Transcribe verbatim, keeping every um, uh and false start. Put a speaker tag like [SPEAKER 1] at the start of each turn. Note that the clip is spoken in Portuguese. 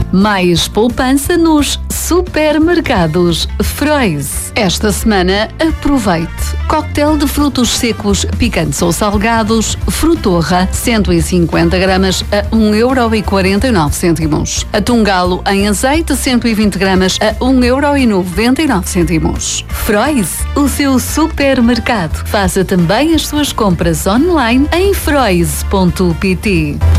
[SPEAKER 1] Mais poupança nos supermercados Frois. Esta semana, aproveite. Coquetel de frutos secos, picantes ou salgados, Frutorra, cento e cinquenta gramas a um euro e quarenta e nove cêntimos. Atum galo em azeite, cento e vinte gramas a um euro e noventa e nove cêntimos. Frois, o seu supermercado. Faça também as suas compras online em frois ponto pt.